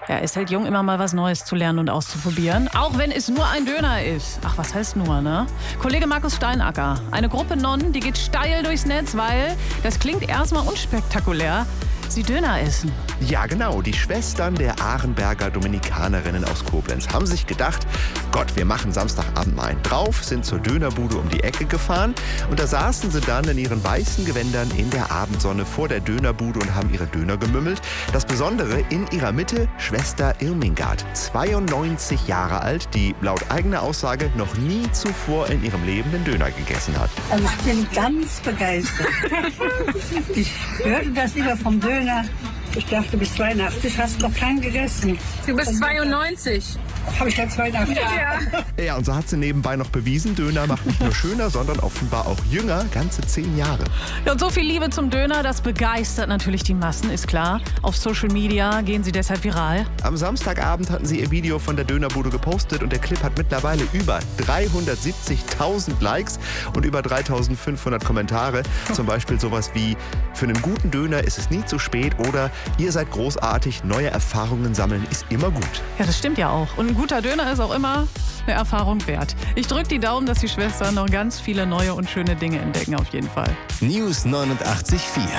Ja, es hält jung, immer mal was Neues zu lernen und auszuprobieren. Auch wenn es nur ein Döner ist. Ach, was heißt nur, ne? Kollege Markus Steinacker. Eine Gruppe Nonnen, die geht steil durchs Netz, weil, das klingt erstmal unspektakulär, sie Döner essen. Ja, genau. Die Schwestern der Arenberger Dominikanerinnen aus Koblenz haben sich gedacht, Gott, wir machen Samstagabend mal einen drauf, sind zur Dönerbude um die Ecke gefahren und da saßen sie dann in ihren weißen Gewändern in der Abendsonne vor der Dönerbude und haben ihre Döner gemümmelt. Das Besondere, in ihrer Mitte Schwester Irmingard, 92 Jahre alt, die laut eigener Aussage noch nie zuvor in ihrem Leben den Döner gegessen hat. Also ich bin ganz begeistert. Ich hörte das immer vom Döner. Ich dachte, bis 82 hast du noch keinen gegessen. Du bist 92. Habe ich ja 82. Ja, und so hat sie nebenbei noch bewiesen, Döner macht nicht nur schöner, sondern offenbar auch jünger, ganze 10 Jahre. Ja, und so viel Liebe zum Döner, das begeistert natürlich die Massen, ist klar. Auf Social Media gehen sie deshalb viral. Am Samstagabend hatten sie ihr Video von der Dönerbude gepostet und der Clip hat mittlerweile über 370.000 Likes und über 3.500 Kommentare. Zum Beispiel sowas wie, für einen guten Döner ist es nie zu spät oder ihr seid großartig, neue Erfahrungen sammeln ist immer gut. Ja, das stimmt ja auch. Und ein guter Döner ist auch immer eine Erfahrung wert. Ich drücke die Daumen, dass die Schwestern noch ganz viele neue und schöne Dinge entdecken, auf jeden Fall. News 89.4